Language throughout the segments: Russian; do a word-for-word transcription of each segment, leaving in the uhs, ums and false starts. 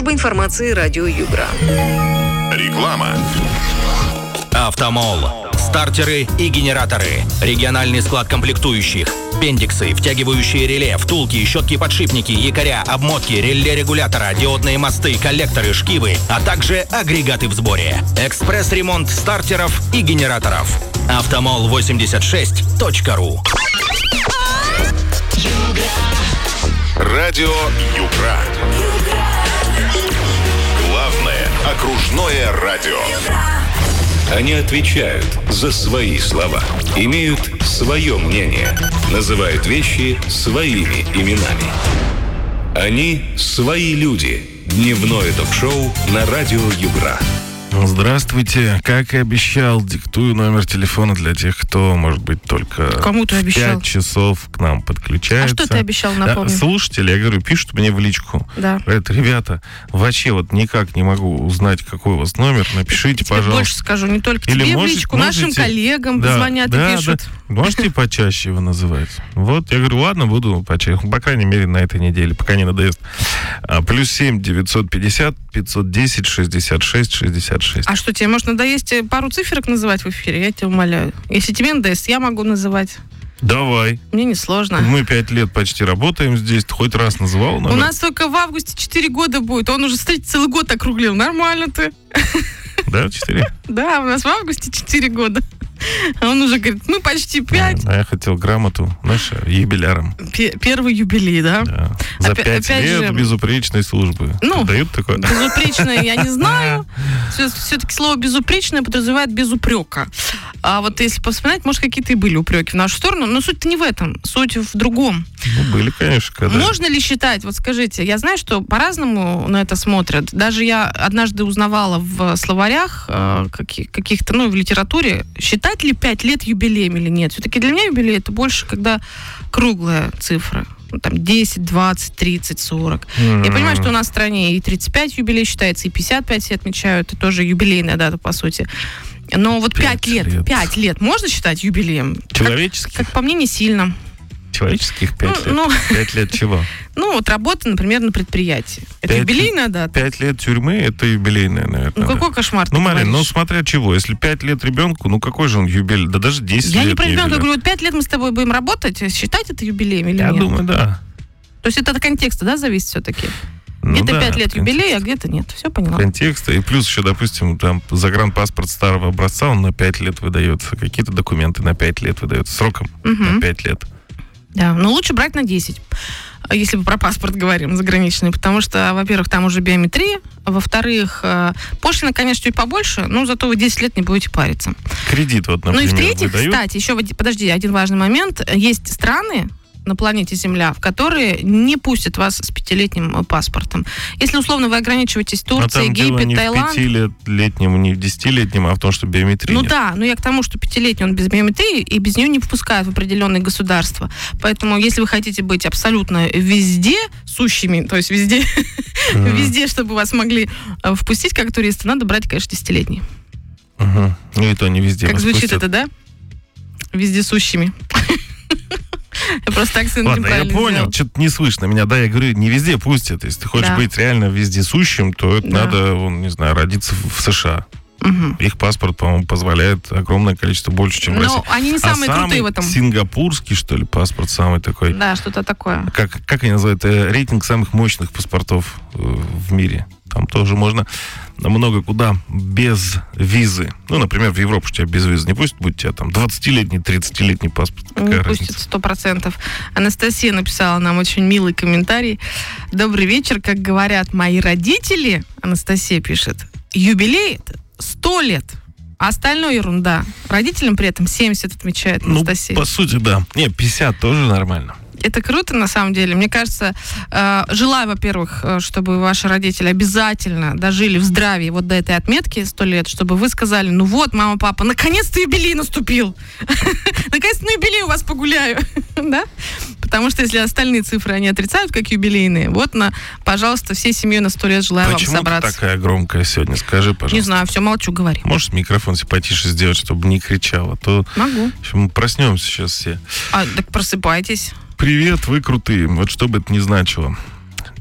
служба информации радио Югра. Реклама. Автомол. Стартеры и генераторы. Региональный склад комплектующих. Бендиксы, втягивающие реле, втулки, щетки-подшипники, якоря, обмотки, реле регулятора, диодные мосты, коллекторы, шкивы, а также агрегаты в сборе. Экспресс-ремонт стартеров и генераторов. автомол восемьдесят шесть точка ру. Радио Югра. Главное окружное радио. Они отвечают за свои слова, имеют свое мнение, называют вещи своими именами. Они свои люди. Дневное ток-шоу на радио Югра. Здравствуйте. Как и обещал, диктую номер телефона для тех, кто, может быть, только Кому ты в обещал? пять часов к нам подключается. А что ты обещал, напомню? Да, слушатели, я говорю, пишут мне в личку. Да. Говорят, ребята, вообще вот никак не могу узнать, какой у вас номер. Напишите, Тебе пожалуйста. больше скажу, не только Или тебе может- в личку, можете- нашим коллегам Да, звонят да, и пишут. да. Можете почаще его называть? Вот, я говорю, ладно, буду почаще. По крайней мере, на этой неделе, пока не надоест. А, плюс семь девятьсот пятьдесят пятьсот десять шестьдесят шесть шестьдесят шесть. А что, тебе может надоесть пару циферок называть в эфире? Я тебя умоляю. Если тебе надоест, я могу называть. Давай. Мне не сложно. Мы пять лет почти работаем здесь. Ты хоть раз называл номер? У нас только в августе четыре года будет. Он уже, кстати, целый год округлил. Нормально ты. Да, четыре? Да, у нас в августе четыре года. А он уже говорит, мы почти пять. А я хотел грамоту, знаешь, юбиляром. Пе- Первый юбилей, да? Да. За Опя- пять опять лет же- безупречной службы. Ну, Дают такое? Безупречное я не знаю. Все-таки слово безупречное подразумевает без упрека. А вот если вспоминать, может, какие-то и были упреки в нашу сторону. Но суть-то не в этом. Суть в другом. Ну, были, конечно, когда... Можно ли считать, вот скажите, я знаю, что по-разному на это смотрят. Даже я однажды узнавала в словарях э, каких- каких-то, ну, в литературе, считать ли пять лет юбилеем или нет. Все-таки для меня юбилей это больше, когда круглая цифра. Ну, там десять, двадцать, тридцать, сорок. Mm-hmm. Я понимаю, что у нас в стране и тридцать пять юбилей считается, и пятьдесят пять все отмечают. Это тоже юбилейная дата, по сути. Но вот пять лет, лет. пять лет можно считать юбилеем? Человеческих? Как, как по мне, не сильно. Человеческих пять лет. Ну, ну. Пять лет чего? Ну, вот работа, например, на предприятии. Это Пять- юбилейная дата? Пять лет тюрьмы — это юбилейная, наверное. Ну, да. какой кошмар ты Ну, Марин, ну, говоришь? смотря чего. Если пять лет ребенку, ну, какой же он юбилей? Да даже десять Я лет не про ребенка юбилей. говорю, вот пять лет мы с тобой будем работать, считать это юбилеем или Я нет? думаю, да. То есть это от контекста, да, зависит все-таки? Ну, Где-то да, пять лет от юбилей, а где-то нет. Все поняла. контекста. И плюс еще, допустим, там загранпаспорт старого образца, он на пять лет выдается. Какие-то документы на пять лет выдаются. Сроком Мгм. на пять лет. Да, но лучше брать на десять, если мы про паспорт говорим, заграничный, потому что, во-первых, там уже биометрия, а во-вторых, э, пошлина, конечно, чуть побольше, но зато вы десять лет не будете париться. Кредит вот, Ну например, и в-третьих, выдают. кстати, еще, вот- подожди, один важный момент. Есть страны на планете Земля, в которые не пустят вас с пятилетним э, паспортом. Если, условно, вы ограничиваетесь Но Турцией, там дело Египет, не Таиланд... в пятилетнем, не в десятилетнем, а в том, что биометрии Ну нет. да, но я к тому, что пятилетний он без биометрии, и без нее не впускают в определенные государства. Поэтому, если вы хотите быть абсолютно везде сущими, то есть везде, везде, чтобы вас могли э, впустить как туриста, надо брать, конечно, десятилетний. Угу. Ну и то не везде Как вас звучит пустят. это, да? Вездесущими. Я просто акцент Ладно, я неправильно понял, сделала. что-то не слышно меня. Да, я говорю, не везде пустят. Если ты хочешь Да. быть реально вездесущим, то это Да. надо, вон, не знаю, родиться в в США. Мгм. Их паспорт, по-моему, позволяет огромное количество, больше, чем в России. Но они не самые а крутые самый в этом. сингапурский, что ли, паспорт самый такой. Да, что-то такое. Как, как они называют? э, Рейтинг самых мощных паспортов э, в мире. Там тоже можно много куда без визы. Ну, например, в Европу что тебя без визы не пустят, будь у тебя там двадцатилетний, тридцатилетний паспорт. Не Какая пустит разница? сто процентов. Анастасия написала нам очень милый комментарий. Добрый вечер, как говорят мои родители, Анастасия пишет, юбилей сто лет, а остальное ерунда. Родителям при этом семьдесят отмечает Ну, Анастасия. по сути, да. Не, пятьдесят тоже нормально. Это круто, на самом деле. Мне кажется, э, желаю, во-первых, э, чтобы ваши родители обязательно дожили в здравии вот до этой отметки сто лет, чтобы вы сказали, ну вот, мама, папа, наконец-то юбилей наступил. Наконец-то на юбилей у вас погуляю. Да? Потому что если остальные цифры они отрицают, как юбилейные, вот, на, пожалуйста, всей семьей на сто лет желаю вам Почему ты собраться. такая громкая сегодня? Скажи, пожалуйста. Не знаю, все, молчу, говори. Можешь микрофон себе потише сделать, чтобы не кричал? А то Могу. в общем, мы проснемся сейчас все. А, так просыпайтесь. Привет, вы крутые. Вот что бы это ни значило.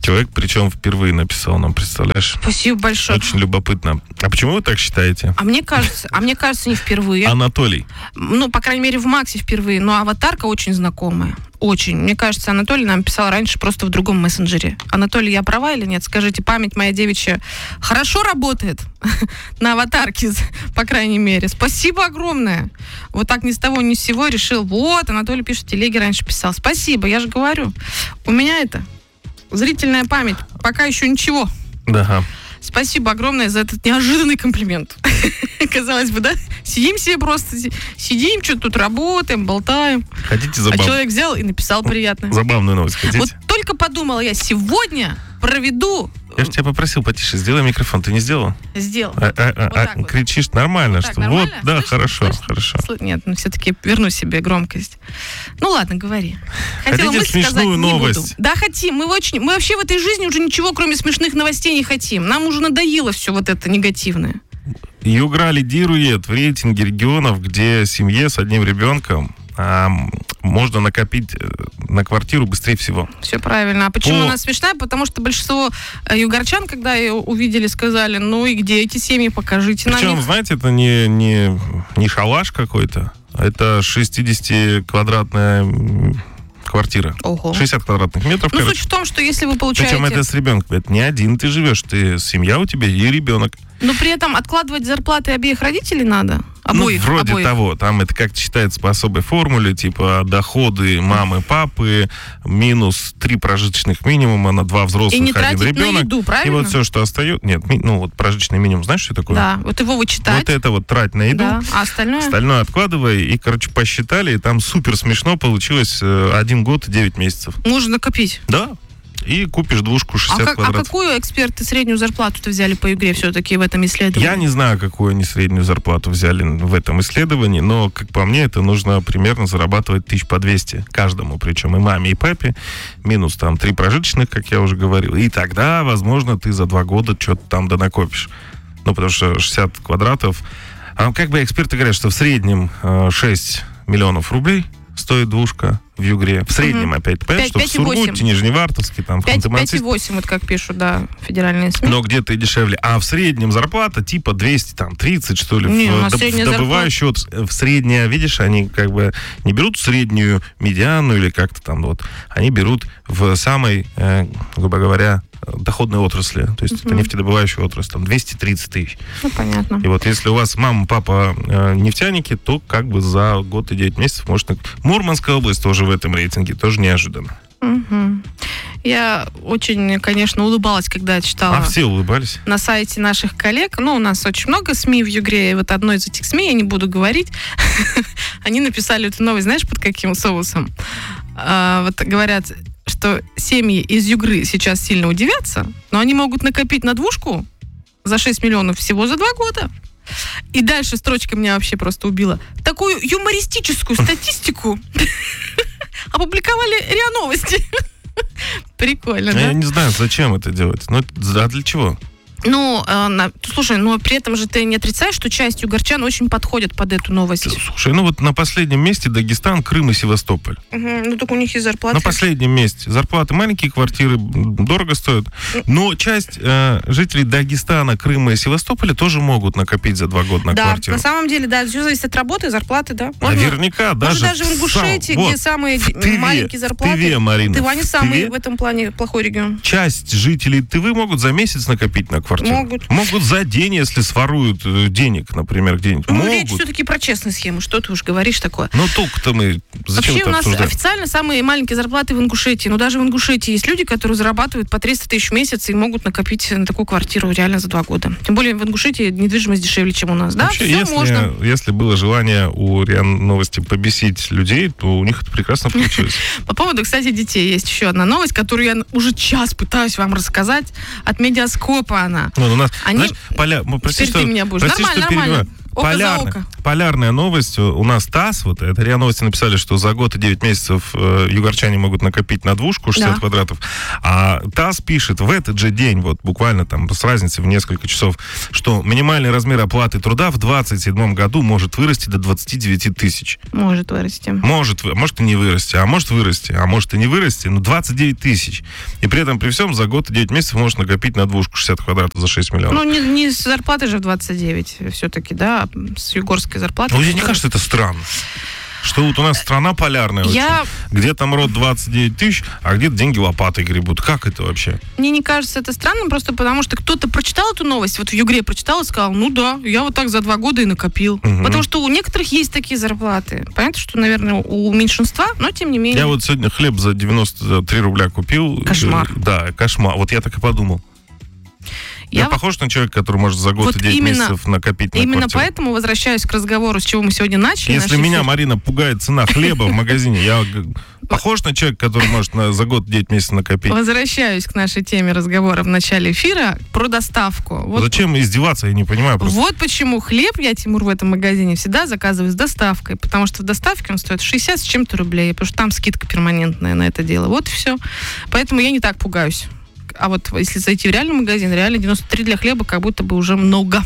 Человек, причем впервые написал нам, представляешь? Спасибо большое. Очень любопытно. А почему вы так считаете? А мне кажется, а мне кажется, не впервые. Анатолий. Ну, по крайней мере, в Максе впервые. Но аватарка очень знакомая. Очень. Мне кажется, Анатолий нам писал раньше просто в другом мессенджере. Анатолий, я права или нет? Скажите, память моя девичья хорошо работает на аватарке, по крайней мере. Спасибо огромное. Вот так ни с того ни с сего решил. Вот, Анатолий пишет, в телеге раньше писал. Спасибо, я же говорю. У меня это зрительная память. Пока еще ничего. Да. Спасибо огромное за этот неожиданный комплимент. Казалось бы, да? Сидим себе просто, сидим, что-то тут работаем, болтаем. Хотите А забав... человек взял и написал приятно. забавную новость хотите? Вот только подумала я, сегодня проведу... Я же тебя попросил потише, сделай микрофон. Ты не сделала? Сделал. А, а, а, Вот а, так вот. кричишь нормально, Так, что нормально? вот, да, Слышно? хорошо, Слышно? хорошо. Сл- Нет, ну все-таки верну себе громкость. Ну ладно, говори. Хотела Хотите мысль смешную сказать, не новость? буду. Да, хотим. Мы очень, мы вообще в этой жизни уже ничего, кроме смешных новостей, не хотим. Нам уже надоело все вот это негативное. Югра лидирует в рейтинге регионов, где семье с одним ребенком а, можно накопить на квартиру быстрее всего. Все правильно. А почему По- она смешная? Потому что большинство э, югорчан, когда ее увидели, сказали, ну и где эти семьи, покажите нам Причем, их. знаете, это не, не, не шалаш какой-то, а это шестидесятиквадратная м, квартира. Ого. шестьдесят квадратных метров, Ну, короче. суть в том, что если вы получаете... Причем это с ребенком. Это не один ты живешь, ты семья у тебя и ребенок. Но при этом откладывать зарплаты обеих родителей надо? Обоих, ну, вроде обоих. того. Там это как-то считается по особой формуле, типа доходы мамы, папы, минус три прожиточных минимума на два взрослых, И не один тратить на ребенок. еду, правильно? И вот все, что остается... Нет, ми- ну вот прожиточный минимум, знаешь, что такое? Да, вот его вычитать. Вот это вот трать на еду, Да, а остальное? остальное откладывай. И, короче, посчитали, и там супер смешно получилось э, один год и девять месяцев. Можно накопить. Да. И купишь двушку А, шестьдесят как, а квадратов. какую эксперты среднюю зарплату-то взяли по игре все-таки в этом исследовании? Я не знаю, какую они среднюю зарплату взяли в этом исследовании, но, как по мне, это нужно примерно зарабатывать тысяч по двести каждому, причем и маме, и папе, минус там три прожиточных, как я уже говорил, и тогда, возможно, ты за два года что-то там донакопишь. Ну, потому что шестьдесят квадратов... А как бы эксперты говорят, что в среднем э, шесть миллионов рублей стоит двушка в Югре. В среднем, Мгм. опять, понятно, Пять- что в пять и восемь. Сургуте, Нижневартовске, там, в пять и Ханты-Мансийске, восемь, вот как пишут, да, федеральные СМИ. но где-то и дешевле. А в среднем зарплата типа двести тридцать, что ли, Не, в, у нас доб- средняя в добывающую от- в среднее, видишь, они как бы не берут среднюю медиану или как-то там вот, они берут в самой, э, грубо говоря, доходной отрасли, то есть это нефтедобывающая отрасль, там двести тридцать тысяч. Ну, понятно. И вот если у вас мама, папа э, нефтяники, то как бы за год и девять месяцев можно... Мурманская область тоже в этом рейтинге, тоже неожиданно. Мгм. Я очень, конечно, улыбалась, когда читала А все улыбались. на сайте наших коллег. Ну, у нас очень много СМИ в Югре, и вот одно из этих СМИ, я не буду говорить, они написали эту новость, знаешь, под каким соусом? А, вот говорят, что семьи из Югры сейчас сильно удивятся, но они могут накопить на двушку за шесть миллионов всего за два года. И дальше строчка меня вообще просто убила. Такую юмористическую статистику опубликовали РИА Новости. Прикольно, Я да? не знаю, зачем это делать. Ну, а для чего? Ну, э, на- слушай, но при этом же ты не отрицаешь, что часть югорчан очень подходит под эту новость. Слушай, ну вот на последнем месте Дагестан, Крым и Севастополь. Мгм, ну, так у них и зарплата. На последнем месте. Зарплаты маленькие, квартиры м, дорого стоят. Но часть э, жителей Дагестана, Крыма и Севастополя тоже могут накопить за два года на Да, квартиру. на самом деле, да, все зависит от работы, зарплаты, да. Можно- Наверняка, Может, даже... даже в в Ингушетии, сам- где вот, самые в Тыве, маленькие зарплаты. В Тыве, Марина, Тыва не в самый Тыве в этом плане плохой регион. часть жителей Тывы могут за месяц накопить на квартиру. Могут. Могут за день, если своруют э, денег, например, где-нибудь. Ну, речь Могут. все-таки про честные схемы. Что ты уж говоришь такое? Но только-то мы... Зачем Вообще это у нас обсуждаем? официально самые маленькие зарплаты в Ингушетии. Но даже в Ингушетии есть люди, которые зарабатывают по триста тысяч в месяц и могут накопить на такую квартиру реально за два года. Тем более в Ингушетии недвижимость дешевле, чем у нас. Да, Вообще, все если, можно. если было желание у РИА Новости побесить людей, то у них это прекрасно получилось. По поводу, кстати, детей есть еще одна новость, которую я уже час пытаюсь вам рассказать. От Медиаскопа она. Ну, у нас, Они- знаешь, Поля, мы, прости, Теперь что, ты меня будешь. прости, Нормально, что нормально. перебиваю. Око за полярная, око. полярная новость. У нас ТАСС, вот это РИА Новости написали, что за год и девять месяцев э, югорчане могут накопить на двушку шестьдесят Да. квадратов. А ТАСС пишет в этот же день, вот буквально там с разницей в несколько часов, что минимальный размер оплаты труда в двадцать седьмом году может вырасти до двадцать девять тысяч. Может вырасти. Может, вы- может и не вырасти, а может вырасти, а может и не вырасти, но двадцать девять тысяч. И при этом, при всем, за год и девять месяцев может накопить на двушку шестьдесят квадратов за шесть миллионов. Ну, не, не с зарплаты же в двадцать девять все-таки, да, с югорской зарплаты. Ну, мне не кажется, это странно. Что вот у нас страна полярная очень. Я- Где там род двадцать девять тысяч, а где-то деньги лопатой гребут. Как это вообще? Мне не кажется это странным, просто потому что кто-то прочитал эту новость, вот в Югре прочитал и сказал, ну да, я вот так за два года и накопил. Мгм. Потому что у некоторых есть такие зарплаты. Понятно, что, наверное, у меньшинства, но тем не менее. Я вот сегодня хлеб за девяносто три рубля купил. Кошмар. Э, Да, кошмар. Вот я так и подумал. Я, Я похож на человека, который может за год Вот и девять именно- месяцев накопить на Именно квартиру? поэтому возвращаюсь к разговору, с чего мы сегодня начали. Если наш меня, эфир. Марина, пугает цена хлеба в магазине, я г- похож на человека, который может на- за год девять месяцев накопить? Возвращаюсь к нашей теме разговора в начале эфира про доставку. Вот, Зачем издеваться, я не понимаю просто. вот почему хлеб я, Тимур, в этом магазине всегда заказываю с доставкой, потому что в доставке он стоит шестьдесят с чем-то рублей, потому что там скидка перманентная на это дело. Вот и все. Поэтому я не так пугаюсь. А вот если зайти в реальный магазин, реально девяносто три для хлеба как будто бы уже много.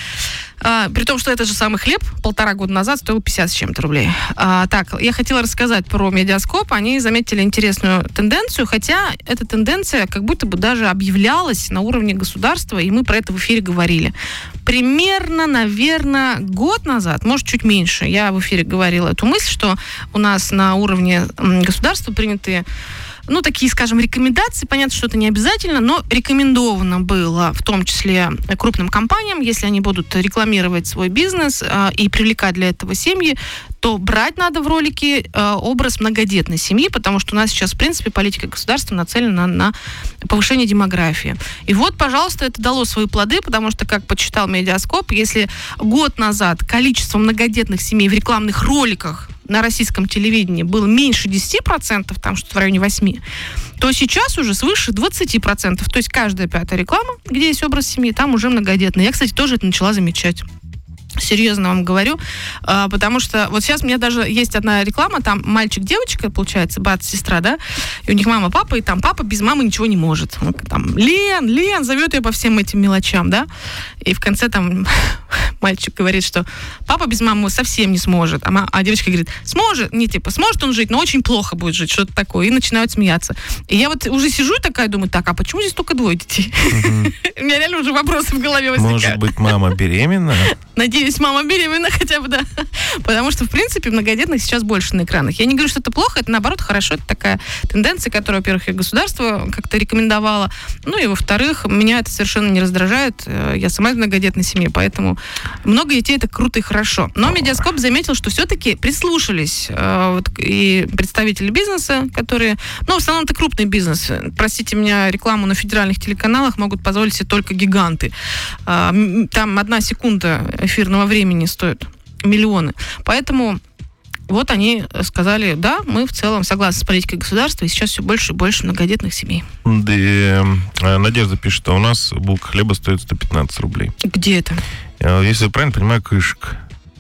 А, при том, что этот же самый хлеб полтора года назад стоил пятьдесят с чем-то рублей. А, так, я хотела рассказать про Медиаскоп. Они заметили интересную тенденцию, хотя эта тенденция как будто бы даже объявлялась на уровне государства, и мы про это в эфире говорили. Примерно, наверное, год назад, может, чуть меньше, я в эфире говорила эту мысль, что у нас на уровне м, государства приняты ну, такие, скажем, рекомендации. Понятно, что это не обязательно, но рекомендовано было, в том числе крупным компаниям, если они будут рекламировать свой бизнес э, и привлекать для этого семьи, то брать надо в ролике э, образ многодетной семьи, потому что у нас сейчас, в принципе, политика государства нацелена на повышение демографии. И вот, пожалуйста, это дало свои плоды, потому что, как подсчитал Медиаскоп, если год назад количество многодетных семей в рекламных роликах на российском телевидении было меньше десять процентов, там что-то в районе восемь, то сейчас уже свыше двадцать процентов. То есть каждая пятая реклама, где есть образ семьи, там уже многодетная. Я, кстати, тоже это начала замечать. Серьезно вам говорю, а, потому что вот сейчас у меня даже есть одна реклама, там мальчик-девочка, получается, брат, сестра, да, и у них мама, папа, и там папа без мамы ничего не может. Он там, Лен, Лен, зовет ее по всем этим мелочам, да, и в конце там мальчик говорит, что папа без мамы совсем не сможет, а, ма- а девочка говорит, сможет, не типа, сможет он жить, но очень плохо будет жить, что-то такое, и начинают смеяться. И я вот уже сижу и такая думаю, так, а почему здесь только двое детей? У меня реально уже вопросы в голове возникают. Может быть, мама беременна? Надеюсь, мама беременна хотя бы, да. Потому что, в принципе, многодетных сейчас больше на экранах. Я не говорю, что это плохо, это, наоборот, хорошо. Это такая тенденция, которую, во-первых, и государство как-то рекомендовало. Ну и, во-вторых, меня это совершенно не раздражает. Я сама из многодетной семьи, поэтому много детей — это круто и хорошо. Но Медиаскоп заметил, что все-таки прислушались э, вот, и представители бизнеса, которые... Ну, в основном это крупный бизнес. Простите меня, рекламу на федеральных телеканалах могут позволить себе только гиганты. Э, м, там одна секунда эфирного времени стоит миллионы. Поэтому вот они сказали, да, мы в целом согласны с политикой государства, и сейчас все больше и больше многодетных семей. Да, э, Надежда пишет, что у нас булка хлеба стоит сто пятнадцать рублей. Где это? Э, Если я правильно понимаю, Кышек.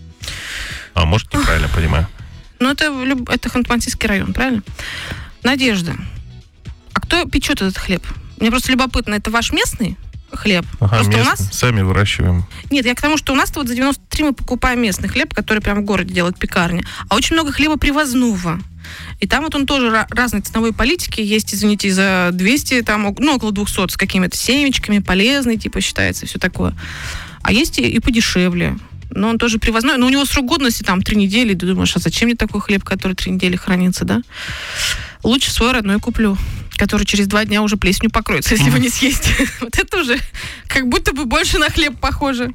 А, может, неправильно понимаю. Ну, это, в люб- это Ханты-Мансийский район, правильно? Надежда, а кто печет этот хлеб? Мне просто любопытно, это ваш местный хлеб? Ага, Просто у местный. нас... Сами выращиваем. Нет, я к тому, что у нас-то вот за девяносто три мы покупаем местный хлеб, который прямо в городе делают пекарни. А очень много хлеба привозного. И там вот он тоже ra- разной ценовой политики. Есть, извините, и за двести, там, ну, около двухсот с какими-то семечками, полезный, типа, считается, все такое. А есть и, и подешевле. Но он тоже привозной. Но у него срок годности там три недели. Ты думаешь, а зачем мне такой хлеб, который три недели хранится, да? Лучше свой родной куплю, который через два дня уже плесенью покроется, если его не съесть. Вот это уже как будто бы больше на хлеб похоже.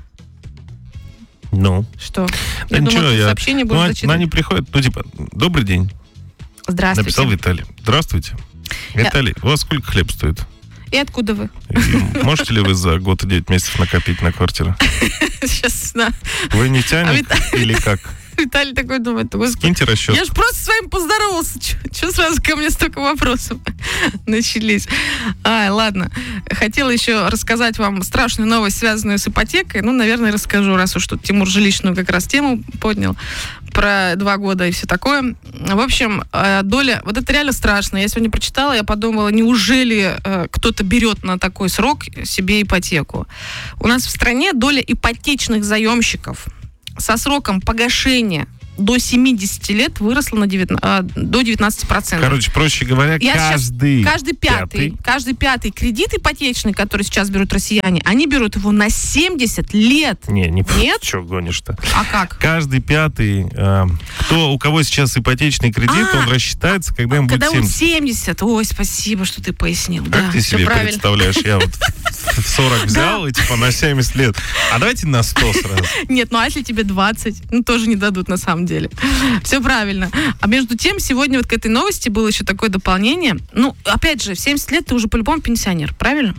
Ну. Что? Да Я ничего, думала, ты я... сообщение Ну, будешь а- зачитывать. они приходят, ну, типа, добрый день. Здравствуйте. Написал Виталий. Здравствуйте. Я- Виталий, у вас сколько хлеб стоит? И откуда вы? И можете ли вы за год и девять месяцев накопить на квартиру? Сейчас, да. Вы нефтяник А Вит- или как? Виталий такой думает, господи, Скиньте расчет. я же просто с вами поздоровался. Че сразу ко мне столько вопросов начались? Ай, ладно. Хотела еще рассказать вам страшную новость, связанную с ипотекой. Ну, наверное, расскажу, раз уж тут Тимур жилищную как раз тему поднял про два года и все такое. В общем, доля... Вот это реально страшно. Я сегодня прочитала, я подумала, неужели кто-то берет на такой срок себе ипотеку? У нас в стране доля ипотечных заемщиков со сроком погашения до семидесяти лет выросла на девятнадцать, до девятнадцати процентов. Короче, проще говоря, Я каждый, сейчас, каждый пятый, пятый, каждый пятый кредит ипотечный, который сейчас берут россияне, они берут его на семьдесят лет. Не, не Нет? Что гонишь-то? А как? Каждый пятый, э, кто, у кого сейчас ипотечный кредит, А, он рассчитается, когда ему Когда будет он семьдесят. семьдесят. Ой, спасибо, что ты пояснил. Как Да, ты всё себе правильно. представляешь? Я вот в сорок взял и типа на семьдесят лет. А давайте на сто сразу. Нет, ну а если тебе двадцать? Ну, тоже не дадут на самом деле. Все правильно. А между тем, сегодня вот к этой новости было еще такое дополнение. Ну, опять же, в семьдесят лет ты уже по-любому пенсионер, правильно?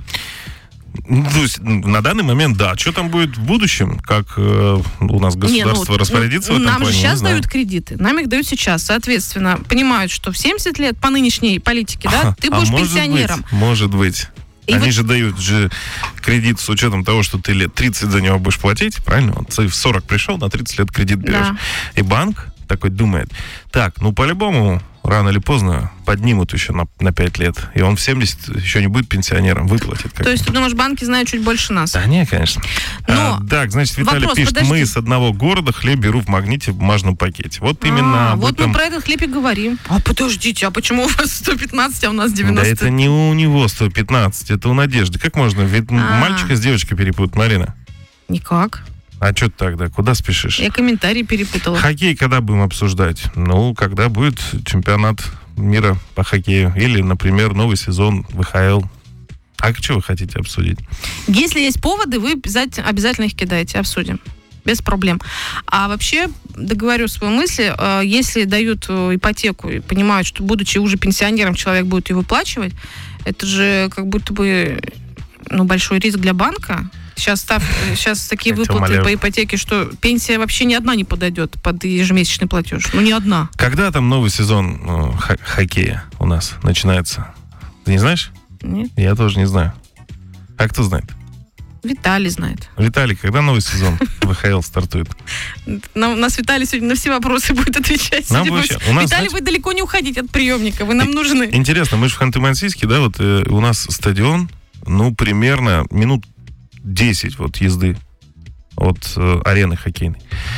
Ну, то есть, на данный момент, да. Что там будет в будущем, как э, у нас государство Не, ну, распорядится ну, в этом нам плане, же не сейчас знаю. дают кредиты. Нам их дают сейчас. Соответственно, понимают, что в семьдесят лет по нынешней политике, да, ты А будешь может пенсионером. быть, может быть. И Они вот- же дают же кредит с учетом того, что ты лет тридцать за него будешь платить, правильно? Вот ты в сорок пришел, на тридцать лет кредит берешь. Да. И банк такой думает, так, ну по-любому рано или поздно поднимут еще на, на пять лет, и он в семьдесят еще не будет пенсионером, выплатит. Как... То есть ты думаешь, банки знают чуть больше нас? Да не, конечно. Но А, так, значит, Виталий вопрос, пишет, подожди. мы с одного города, хлеб беру в магните в бумажном пакете. Вот именно А, об вот этом... мы про этот хлеб и говорим. А подождите, а почему у вас сто пятнадцать, а у нас девяносто? Да это не у него сто пятнадцать, это у Надежды. Как можно? Ведь А. мальчика с девочкой перепутать, Марина. Никак. А что ты тогда? Куда спешишь? Я комментарии перепутала. Хоккей когда будем обсуждать? Ну, когда будет чемпионат мира по хоккею. Или, например, новый сезон вэ ха эл. А что вы хотите обсудить? Если есть поводы, вы обязательно, обязательно их кидаете, обсудим. Без проблем. А вообще, договорю свою мысль, э, если дают э, ипотеку и понимают, что, будучи уже пенсионером, человек будет ее выплачивать, это же как будто бы ну, большой риск для банка. Сейчас, став, сейчас такие Я тебя выплаты умоляю. по ипотеке, что пенсия вообще ни одна не подойдет под ежемесячный платеж. Ну, ни одна. Когда там новый сезон э, х- хоккея у нас начинается? Ты не знаешь? Нет? Я тоже не знаю. А кто знает? Виталий знает. Виталий, когда новый сезон вэ ха эл стартует? На, нас Виталий сегодня на все вопросы будет отвечать. Нам судя по вообще- всему. у нас, Виталий, знаете- вы далеко не уходите от приемника, вы нам нужны. Интересно, мы же в Ханты-Мансийске, да, вот э, у нас стадион, ну, примерно минут десять вот езды от э, арены хоккейной.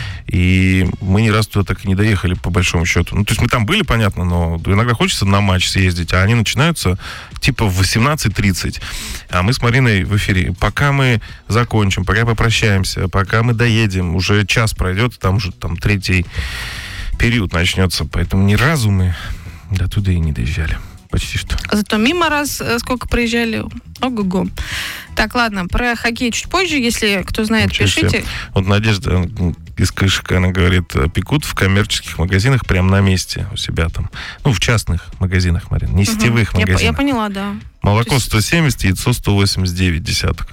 И мы ни разу туда так и не доехали, по большому счету. Ну, то есть мы там были, понятно, но иногда хочется на матч съездить, а они начинаются типа в восемнадцать тридцать. А мы с Мариной в эфире. Пока мы закончим, пока попрощаемся, пока мы доедем, уже час пройдет, там уже там третий период начнется. Поэтому ни разу мы до туда и не доезжали. Почти что. Зато мимо раз э, сколько проезжали. Ого-го. Так, ладно, про хоккей чуть позже. Если кто знает, Ничего себе. пишите. Вот Надежда м, из Кышка, она говорит, пекут в коммерческих магазинах прямо на месте у себя там. Ну, в частных магазинах, Марин, не сетевых Мгм. Я, по- я магазинах. поняла, да. Молоко То есть- сто семьдесят, яйцо сто восемьдесят девять десяток.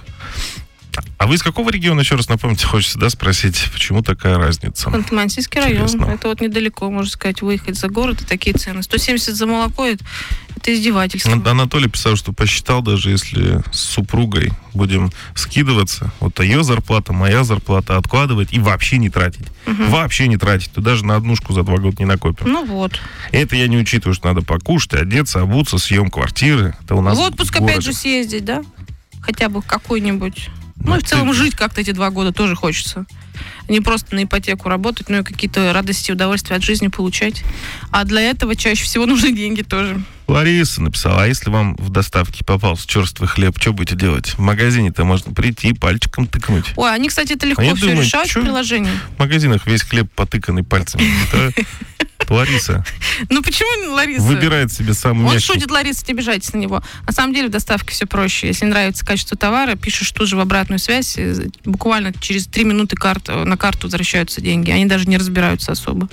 А вы из какого региона, еще раз напомните, хочется, да, спросить, почему такая разница? Ханты-Мансийский район. Интересно. Это вот недалеко, можно сказать, выехать за город, и такие цены. сто семьдесят за молоко, это, это издевательство. Ан- Анатолий писал, что посчитал, даже если с супругой будем скидываться, вот ее зарплата, моя зарплата, откладывать и вообще не тратить. Вообще не тратить. То даже на однушку за два года не накопим. Ну вот. Это я не учитываю, что надо покушать, одеться, обуться, съем квартиры. Это у нас В отпуск в опять городе. же съездить, да? Хотя бы какой-нибудь. Ну Да, и в целом ты- жить как-то эти два года тоже хочется. Не просто на ипотеку работать, но и какие-то радости и удовольствия от жизни получать. А для этого чаще всего нужны деньги тоже. Лариса написала, а если вам в доставке попался черствый хлеб, что будете делать? В магазине-то можно прийти и пальчиком тыкнуть. Ой, они, кстати, это легко А я все думаю, решают чё? в приложении. В магазинах весь хлеб потыканный пальцами. Это Лариса Ну почему Лариса? выбирает себе самый Он мягкий. шутит, Лариса, не обижайтесь на него. На самом деле в доставке все проще. Если нравится качество товара, пишешь тут же в обратную связь. и Буквально через три минуты карт, на карту возвращаются деньги. Они даже не разбираются особо.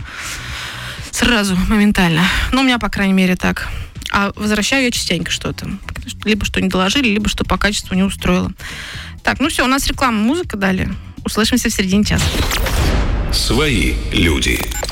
Сразу, моментально. Ну, у меня, по крайней мере, так. А возвращаю я частенько что-то. Либо что не доложили, либо что по качеству не устроило. Так, ну все, у нас реклама, музыка далее. Услышимся в середине часа. свои люди.